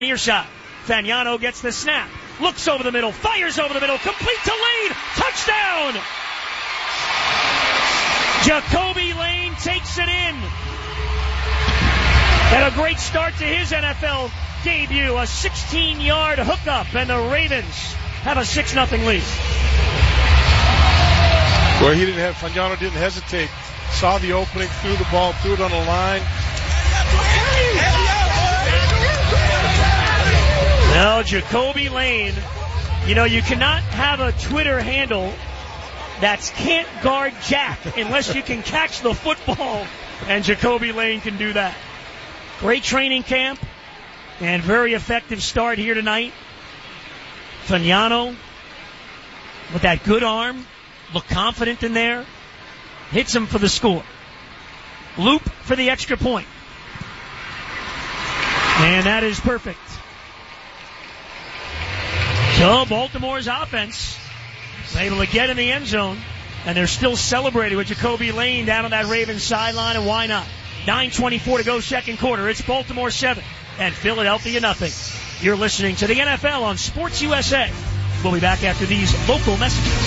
near side. Fagnano gets the snap. Looks over the middle. Fires over the middle. Complete to Lane. Touchdown! Jacoby Lane takes it in. And a great start to his NFL debut. A 16-yard hookup, and the Ravens have a 6-0 lead. Well, Fagnano didn't hesitate. Saw the opening, threw the ball, threw it on the line. Now, Jacoby Lane, you cannot have a Twitter handle that's can't guard Jack unless you can catch the football, and Jacoby Lane can do that. Great training camp and very effective start here tonight. Fagnano with that good arm, look confident in there, hits him for the score. Loop for the extra point. And that is perfect. So Baltimore's offense is able to get in the end zone, and they're still celebrating with Jacoby Lane down on that Ravens sideline, and why not? 9:24 to go, second quarter. It's Baltimore 7 and Philadelphia nothing. You're listening to the NFL on Sports USA. We'll be back after these local messages.